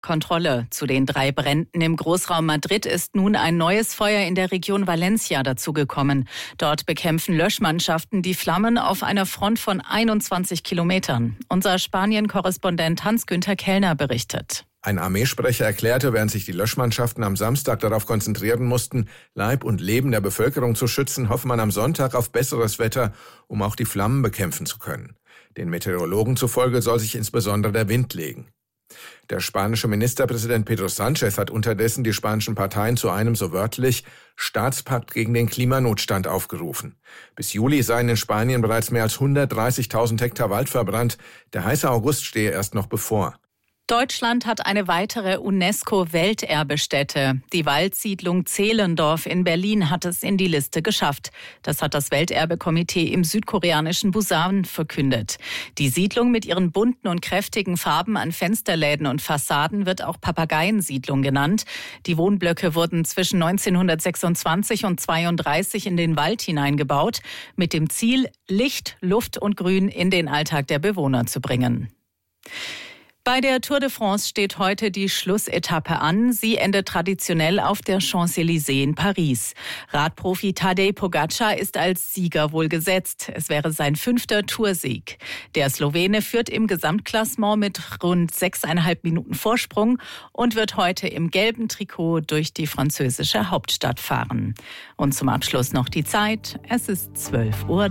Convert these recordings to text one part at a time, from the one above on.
Kontrolle. Zu den 3 Bränden im Großraum Madrid ist nun ein neues Feuer in der Region Valencia dazugekommen. Dort bekämpfen Löschmannschaften die Flammen auf einer Front von 21 Kilometern. Unser Spanien-Korrespondent Hans-Günther Kellner berichtet. Ein Armeesprecher erklärte, während sich die Löschmannschaften am Samstag darauf konzentrieren mussten, Leib und Leben der Bevölkerung zu schützen, hoffe man am Sonntag auf besseres Wetter, um auch die Flammen bekämpfen zu können. Den Meteorologen zufolge soll sich insbesondere der Wind legen. Der spanische Ministerpräsident Pedro Sánchez hat unterdessen die spanischen Parteien zu einem, so wörtlich, Staatspakt gegen den Klimanotstand aufgerufen. Bis Juli seien in Spanien bereits mehr als 130.000 Hektar Wald verbrannt. Der heiße August stehe erst noch bevor. Deutschland hat eine weitere UNESCO-Welterbestätte. Die Waldsiedlung Zehlendorf in Berlin hat es in die Liste geschafft. Das hat das Welterbekomitee im südkoreanischen Busan verkündet. Die Siedlung mit ihren bunten und kräftigen Farben an Fensterläden und Fassaden wird auch Papageiensiedlung genannt. Die Wohnblöcke wurden zwischen 1926 und 1932 in den Wald hineingebaut, mit dem Ziel, Licht, Luft und Grün in den Alltag der Bewohner zu bringen. Bei der Tour de France steht heute die Schlussetappe an. Sie endet traditionell auf der Champs-Élysées in Paris. Radprofi Tadej Pogačar ist als Sieger wohl gesetzt. Es wäre sein 5. Toursieg. Der Slowene führt im Gesamtklassement mit rund 6,5 Minuten Vorsprung und wird heute im gelben Trikot durch die französische Hauptstadt fahren. Und zum Abschluss noch die Zeit. Es ist 12:03 Uhr.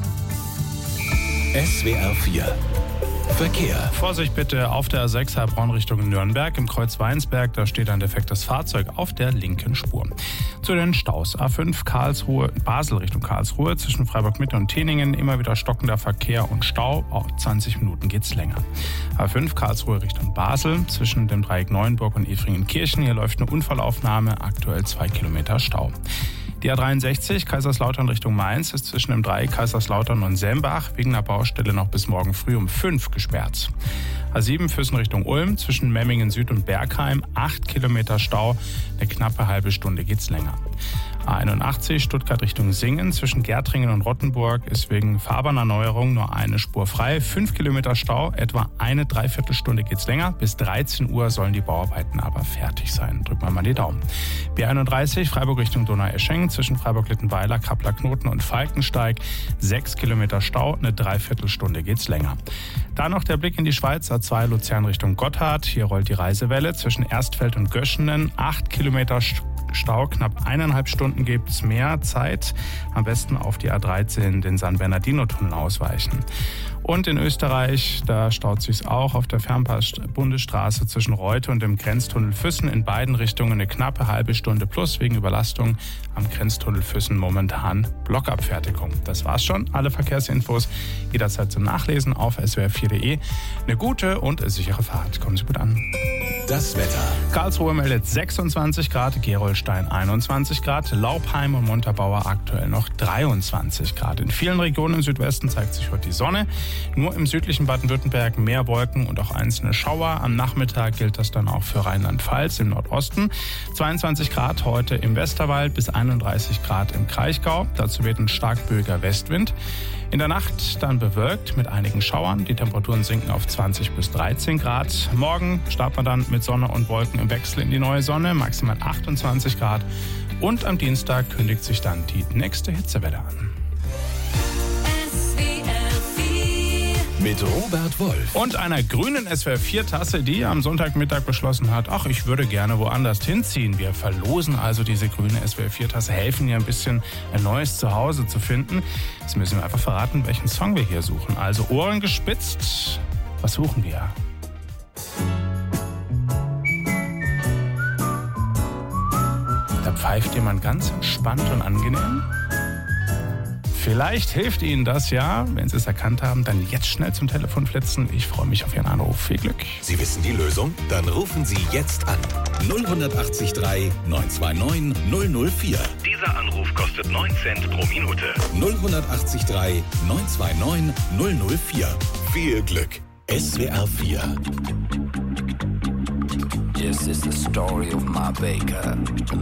SWR 4 Verkehr. Vorsicht bitte auf der A6 Heilbronn Richtung Nürnberg. Im Kreuz Weinsberg, da steht ein defektes Fahrzeug auf der linken Spur. Zu den Staus. A5 Basel Richtung Karlsruhe zwischen Freiburg-Mitte und Teningen. Immer wieder stockender Verkehr und Stau. Auch 20 Minuten geht's länger. A5 Karlsruhe Richtung Basel zwischen dem Dreieck Neuenburg und Efringenkirchen. Hier läuft eine Unfallaufnahme. Aktuell 2 Kilometer Stau. Die A63 Kaiserslautern Richtung Mainz ist zwischen dem Dreieck Kaiserslautern und Sembach wegen einer Baustelle noch bis morgen früh um 5 gesperrt. A7 Füssen Richtung Ulm zwischen Memmingen Süd und Bergheim 8 Kilometer Stau, eine knappe halbe Stunde geht's länger. A81 Stuttgart Richtung Singen zwischen Gärtringen und Rottenburg ist wegen Fahrbahnerneuerung nur eine Spur frei. 5 Kilometer Stau, etwa eine Dreiviertelstunde geht's länger. Bis 13 Uhr sollen die Bauarbeiten aber fertig sein. Drücken wir mal die Daumen. B31 Freiburg Richtung Donaueschingen zwischen Freiburg-Littenweiler, Kappler-Knoten und Falkensteig. 6 Kilometer Stau, eine Dreiviertelstunde geht's länger. Da noch der Blick in die Schweiz, A2 Luzern Richtung Gotthard. Hier rollt die Reisewelle zwischen Erstfeld und Göschenen. 8 Kilometer Stau, knapp 1,5 Stunden gibt es mehr Zeit. Am besten auf die A13, den San Bernardino-Tunnel ausweichen. Und in Österreich, da staut sich's auch auf der Fernpass-Bundesstraße zwischen Reute und dem Grenztunnel Füssen in beiden Richtungen eine knappe halbe Stunde plus wegen Überlastung am Grenztunnel Füssen momentan Blockabfertigung. Das war's schon. Alle Verkehrsinfos jederzeit zum Nachlesen auf swr4.de. Eine gute und sichere Fahrt. Kommen Sie gut an. Das Wetter. Karlsruhe meldet 26 Grad, Gerolstein 21 Grad, Laubheim und Montabaur aktuell noch 23 Grad. In vielen Regionen im Südwesten zeigt sich heute die Sonne. Nur im südlichen Baden-Württemberg mehr Wolken und auch einzelne Schauer. Am Nachmittag gilt das dann auch für Rheinland-Pfalz im Nordosten. 22 Grad heute im Westerwald bis 31 Grad im Kraichgau. Dazu weht ein stark böiger Westwind. In der Nacht dann bewölkt mit einigen Schauern. Die Temperaturen sinken auf 20 bis 13 Grad. Morgen starten wir dann mit Sonne und Wolken im Wechsel in die neue Sonne, maximal 28 Grad. Und am Dienstag kündigt sich dann die nächste Hitzewelle an. Mit Robert Wolf. Und einer grünen SWR4-Tasse, die am Sonntagmittag beschlossen hat, ach, ich würde gerne woanders hinziehen. Wir verlosen also diese grüne SWR4-Tasse, helfen ihr ein bisschen ein neues Zuhause zu finden. Jetzt müssen wir einfach verraten, welchen Song wir hier suchen. Also Ohren gespitzt, was suchen wir? Da pfeift jemand ganz entspannt und angenehm. Vielleicht hilft Ihnen das ja. Wenn Sie es erkannt haben, dann jetzt schnell zum Telefon flitzen. Ich freue mich auf Ihren Anruf. Viel Glück. Sie wissen die Lösung? Dann rufen Sie jetzt an. 0183 929 004. Dieser Anruf kostet 9 Cent pro Minute. 0183 929 004. Viel Glück. SWR 4. This is the story of my baker.